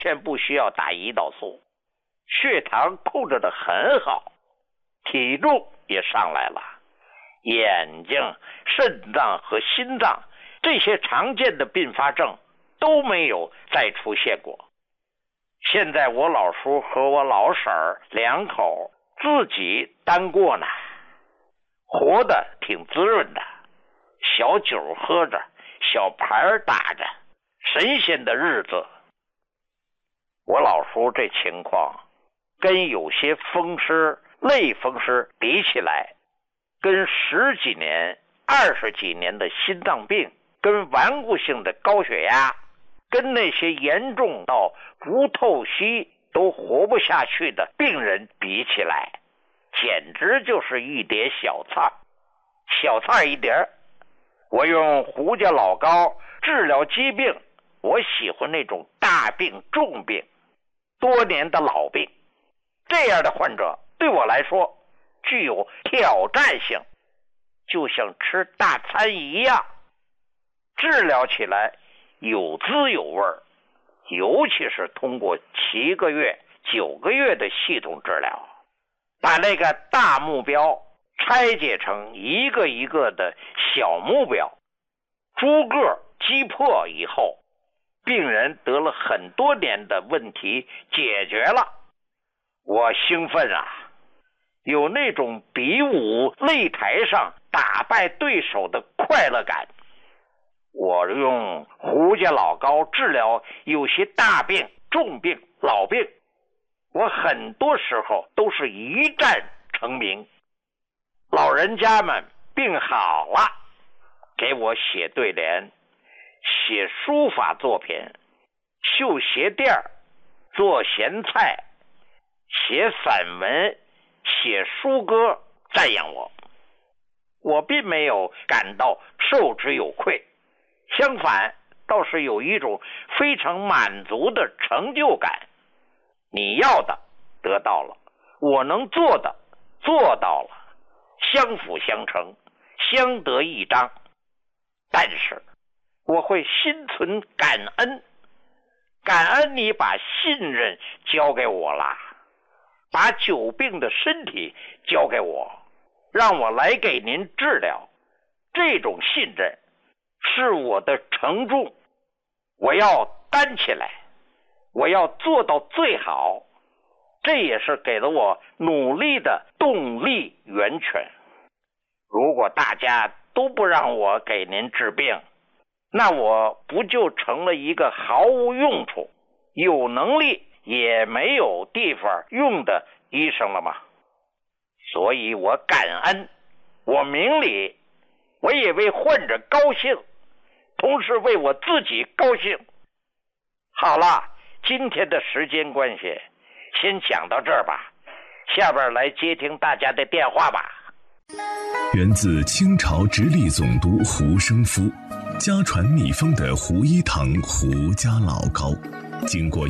全不需要打胰岛素，血糖控制得很好，体重也上来了，眼睛、肾脏和心脏这些常见的并发症都没有再出现过。现在我老叔和我老婶儿两口自己单过呢，活得挺滋润的，小酒喝着，小牌打着，神仙的日子。我老叔这情况跟有些风湿、类风湿比起来，跟10几年、20几年的心脏病，跟顽固性的高血压，跟那些严重到不透析都活不下去的病人比起来，简直就是一碟小菜，小菜一碟。我用胡家老膏治疗疾病，我喜欢那种大病重病，多年的老病，这样的患者对我来说具有挑战性，就像吃大餐一样，治疗起来有滋有味，尤其是通过7个月、9个月的系统治疗，把那个大目标拆解成一个一个的小目标，逐个击破以后，病人得了很多年的问题解决了。我兴奋啊，有那种比武擂台上打败对手的快乐感。我用胡家老膏治疗有些大病、重病、老病，我很多时候都是一战成名。老人家们病好了，给我写对联，写书法作品，绣鞋垫，做咸菜，写散文，写书歌，赞扬我。我并没有感到受之有愧，相反，倒是有一种非常满足的成就感。你要的得到了，我能做的做到了，相辅相成，相得益彰。但是我会心存感恩，感恩你把信任交给我了，把久病的身体交给我，让我来给您治疗。这种信任是我的承重，我要担起来，我要做到最好，这也是给了我努力的动力源泉。如果大家都不让我给您治病，那我不就成了一个毫无用处、有能力也没有地方用的医生了吗？所以我感恩，我明理，我也为患者高兴，同时为我自己高兴。好了，今天的时间关系，先讲到这儿吧，下边来接听大家的电话吧。 源自清朝直隶总督胡生夫，家传秘方的胡一堂胡家老膏，经过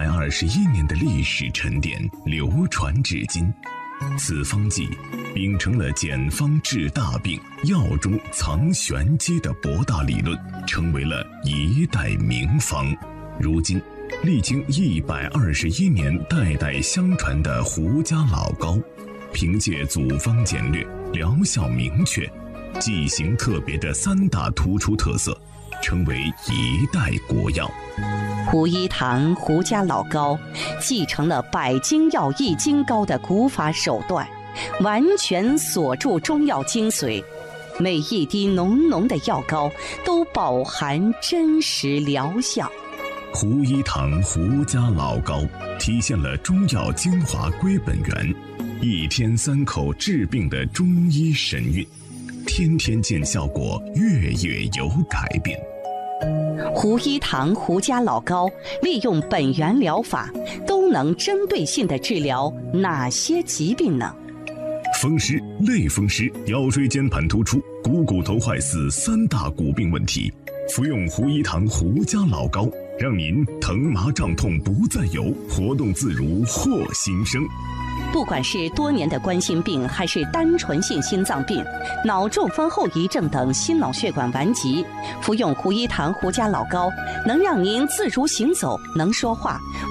121年的历史沉淀，流传至今。此方剂秉承了简方治大病、药中藏玄机的博大理论，成为了一代名方。如今历经121年代代相传的胡家老膏，凭借组方简略、疗效明确、剂型特别的3大突出特色，成为一代国药。 胡一堂胡家老膏继承了百金药易筋膏的古法手段，完全锁住中药精髓，每一滴浓浓的药膏都饱含真实疗效。 胡一堂胡家老膏体现了中药精华归本源，一天3口治病的中医神韵，天天见效果，月月有改变。 胡一堂胡家老膏利用本源疗法，都能针对性地治疗哪些疾病呢？ 风湿、类风湿、腰椎间盘突出、股骨头坏死3大骨病问题，服用胡一堂胡家老膏， 让您疼麻胀痛不再有，活动自如获新生。 不管是多年的冠心病，还是单纯性心脏病、脑中风后遗症等心脑血管顽疾，服用胡一堂胡家老膏，能让您自如行走，能说话。